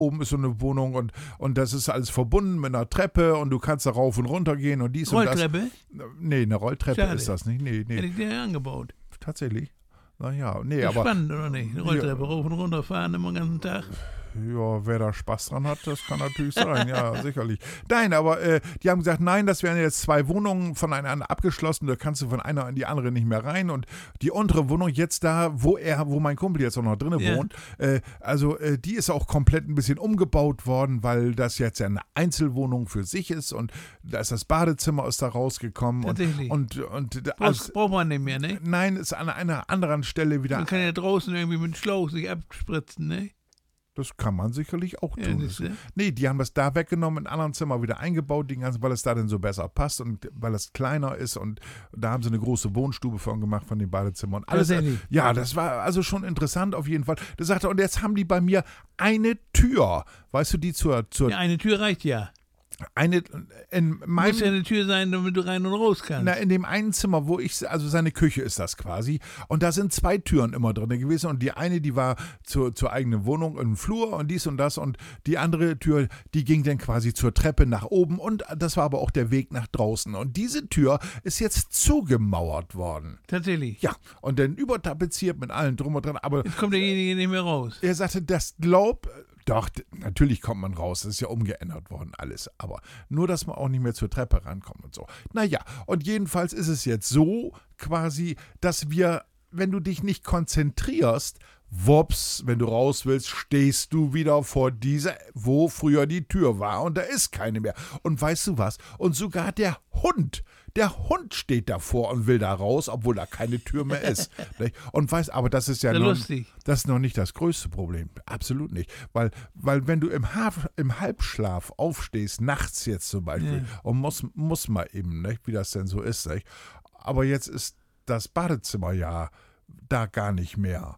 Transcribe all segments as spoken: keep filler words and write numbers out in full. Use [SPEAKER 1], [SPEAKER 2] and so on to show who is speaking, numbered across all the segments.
[SPEAKER 1] oben ist so eine Wohnung und, und das ist alles verbunden mit einer Treppe und du kannst da rauf und runter gehen und dies
[SPEAKER 2] Rolltreppe?
[SPEAKER 1] und das. Nee, eine Rolltreppe
[SPEAKER 2] Schade.
[SPEAKER 1] ist das nicht. Nee,
[SPEAKER 2] Hätte
[SPEAKER 1] nee,
[SPEAKER 2] ich dir angebaut.
[SPEAKER 1] tatsächlich. Naja, nee,
[SPEAKER 2] Ist
[SPEAKER 1] aber
[SPEAKER 2] spannend, oder nicht? Eine Rolltreppe rauf und runter fahren immer den ganzen Tag.
[SPEAKER 1] ja, wer da Spaß dran hat, das kann natürlich sein, ja, sicherlich. Nein, aber äh, die haben gesagt, nein, das wären jetzt zwei Wohnungen voneinander abgeschlossen, da kannst du von einer in die andere nicht mehr rein und die untere Wohnung jetzt da, wo er, wo mein Kumpel jetzt auch noch drin
[SPEAKER 2] Ja.
[SPEAKER 1] wohnt, äh, also äh, die ist auch komplett ein bisschen umgebaut worden, weil das jetzt ja eine Einzelwohnung für sich ist und da ist das Badezimmer ist da rausgekommen und,
[SPEAKER 2] Tatsächlich.
[SPEAKER 1] und, und, und
[SPEAKER 2] Braucht,
[SPEAKER 1] also,
[SPEAKER 2] braucht man nicht mehr, ne?
[SPEAKER 1] nein, ist an einer anderen Stelle wieder.
[SPEAKER 2] Man kann ja draußen irgendwie mit dem Schlauch sich abspritzen, ne?
[SPEAKER 1] Das kann man sicherlich auch
[SPEAKER 2] Ja,
[SPEAKER 1] tun.
[SPEAKER 2] siehste.
[SPEAKER 1] Nee, die haben das da weggenommen, in einem anderen Zimmer wieder eingebaut, die ganzen, weil es da dann so besser passt und weil es kleiner ist und da haben sie eine große Wohnstube von gemacht von den Badezimmern. Alles,
[SPEAKER 2] Tatsächlich.
[SPEAKER 1] ja, das war also schon interessant auf jeden Fall. Da sagte er, und jetzt haben die bei mir eine Tür, weißt du, die zur, zur
[SPEAKER 2] Ja, eine Tür reicht ja.
[SPEAKER 1] eine in meinem
[SPEAKER 2] Muss ja eine Tür sein, damit du rein und raus kannst.
[SPEAKER 1] Na, in dem einen Zimmer, wo ich, also seine Küche ist das quasi. Und da sind zwei Türen immer drin gewesen. Und die eine, die war zur, zur eigenen Wohnung im Flur und dies und das. Und die andere Tür, die ging dann quasi zur Treppe nach oben. Und das war aber auch der Weg nach draußen. Und diese Tür ist jetzt zugemauert worden.
[SPEAKER 2] Tatsächlich.
[SPEAKER 1] Ja, und dann übertapeziert mit allen drum und dran. Aber
[SPEAKER 2] Jetzt kommt derjenige nicht mehr raus.
[SPEAKER 1] er sagte, das glaub, doch, d- natürlich kommt man raus, das ist ja umgeändert worden alles, aber nur, dass man auch nicht mehr zur Treppe rankommt und so. Naja, und jedenfalls ist es jetzt so quasi, dass wir, wenn du dich nicht konzentrierst, wups, wenn du raus willst, stehst du wieder vor dieser, wo früher die Tür war und da ist keine mehr. Und weißt du was? Und sogar der Hund, der Hund steht davor und will da raus, obwohl da keine Tür mehr ist. Nicht? Und weißt, aber das ist ja
[SPEAKER 2] Sehr
[SPEAKER 1] noch,
[SPEAKER 2] lustig.
[SPEAKER 1] das ist noch nicht das größte Problem. Absolut nicht. Weil, weil wenn du im, Haf, im Halbschlaf aufstehst, nachts jetzt zum Beispiel,
[SPEAKER 2] Ja.
[SPEAKER 1] und muss, muss mal eben, nicht? Wie das denn so ist. Nicht? Aber jetzt ist das Badezimmer ja da gar nicht mehr.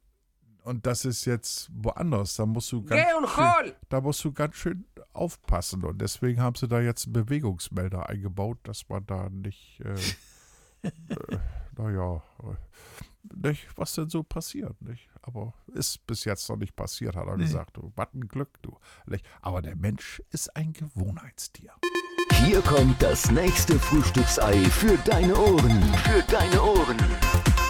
[SPEAKER 1] Und das ist jetzt woanders. Da musst du ganz
[SPEAKER 3] Geh und
[SPEAKER 1] schön,
[SPEAKER 3] hol!
[SPEAKER 1] da musst du ganz schön aufpassen. Und deswegen haben sie da jetzt einen Bewegungsmelder eingebaut, dass man da nicht, äh, äh, naja, äh, nicht, was denn so passiert, nicht? Aber ist bis jetzt noch nicht passiert, hat er
[SPEAKER 2] Nee.
[SPEAKER 1] gesagt. Du, was ein Glück, du. Nicht? Aber der Mensch ist ein Gewohnheitstier.
[SPEAKER 4] Hier kommt das nächste Frühstücksei für deine Ohren. Für deine Ohren.